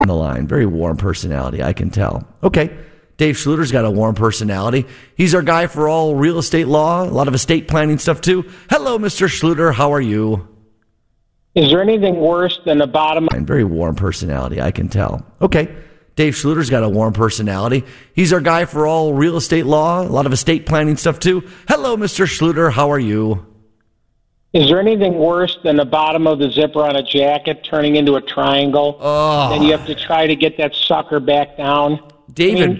the line. Very warm personality, I can tell. Okay. Dave Schluter's got a warm personality. He's our guy for all real estate law, a lot of estate planning stuff too. Hello, Mr. Schluter. How are you? Is there anything worse than the bottom? Very warm personality, I can tell. Okay. Dave Schluter's got a warm personality. He's our guy for all real estate law, a lot of estate planning stuff too. Hello, Mr. Schluter. How are you? Is there anything worse than the bottom of the zipper on a jacket turning into a triangle? Oh. And you have to try to get that sucker back down? David,